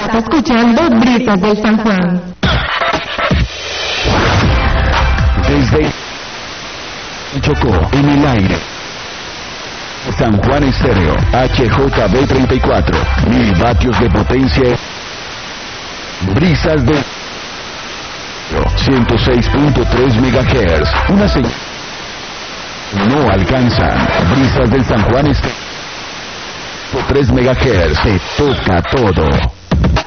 Estás escuchando Brisas del San Juan. Desde Chocó, en el aire. San Juan Estéreo, HJB 34, 1000 vatios de potencia. Brisas de 106.3 MHz. Una señal no alcanzan. Brisas del San Juan Estéreo, 3 MHz. Se toca todo.